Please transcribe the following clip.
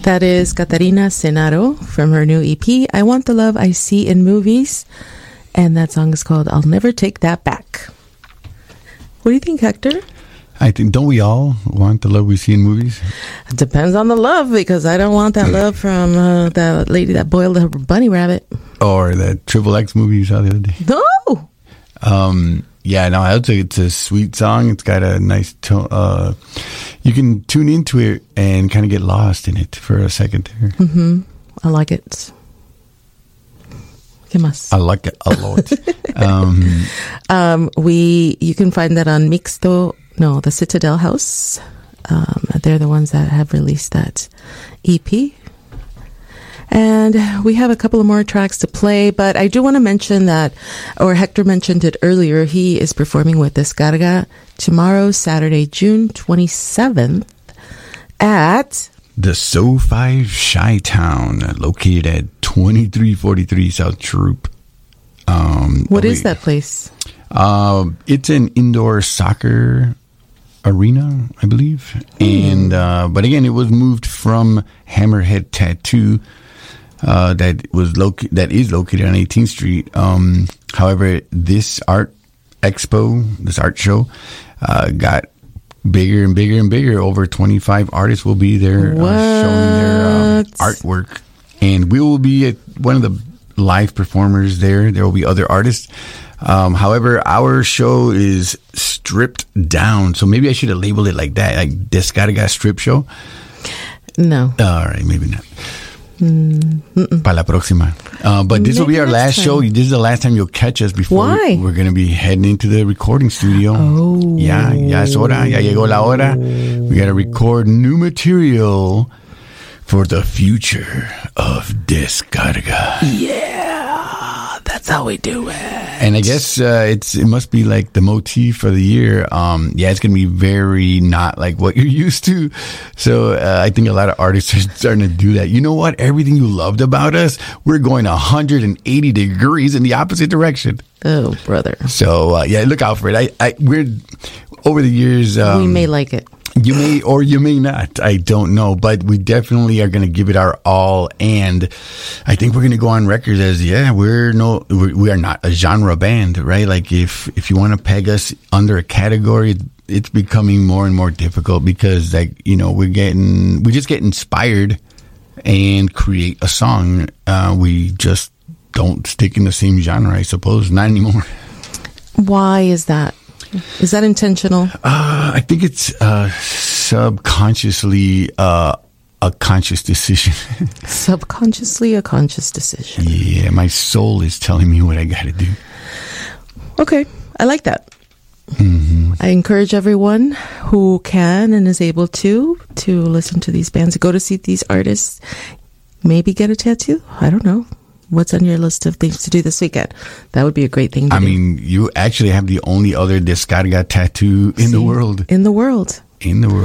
That is Catarina Senaro from her new EP, I Want the Love I See in Movies. And that song is called I'll Never Take That Back. What do you think, Hector? I think, don't we all want the love we see in movies? It depends on the love, because I don't want that love from that lady that boiled a bunny rabbit. Or that Triple X movie you saw the other day. No! Yeah, no, I would say it's a sweet song. It's got a nice tone. You can tune into it and kind of get lost in it for a second there. Mm-hmm. I like it. ¿Qué más? I like it a lot. You can find that on the Citadel House. They're the ones that have released that EP. And we have a couple of more tracks to play, but I do want to mention that, or Hector mentioned it earlier, he is performing with Descarga tomorrow, Saturday, June 27th at the So5 Chi-Town, located at 2343 South Troop. What is that place? It's an indoor soccer arena, I believe. And but again, it was moved from Hammerhead Tattoo, that is located on 18th Street. However, this art expo, this art show, got bigger and bigger and bigger. Over 25 artists will be there showing their artwork, and we will be at one of the live performers there. There will be other artists. However, our show is stripped down, so maybe I should have labeled it like that, like Descarga Strip Show. No. All right, maybe not. Para la próxima. But this will be our last show. This is the last time you'll catch us before we're going to be heading into the recording studio. Oh. Ya es hora. Ya llegó la hora. We got to record new material for the future of Descarga. Yeah, that's how we do it. And I guess it must be like the motif for the year. It's going to be very not like what you're used to. So I think a lot of artists are starting to do that. You know what? Everything you loved about us, we're going 180 degrees in the opposite direction. Oh, brother. So look out for it. We're over the years. We may like it. You may or you may not. I don't know. But we definitely are going to give it our all. And I think we're going to go on record as, we are not a genre band, right? Like if you want to peg us under a category, it's becoming more and more difficult because we just get inspired and create a song. We just don't stick in the same genre, I suppose. Not anymore. Why is that? Is that intentional? I think it's subconsciously a conscious decision. Subconsciously a conscious decision. Yeah, my soul is telling me what I got to do. Okay, I like that. Mm-hmm. I encourage everyone who can and is able to listen to these bands, go to see these artists, maybe get a tattoo. I don't know. What's on your list of things to do this weekend? That would be a great thing to do. I mean, you actually have the only other Descarga tattoo in the world. In the world.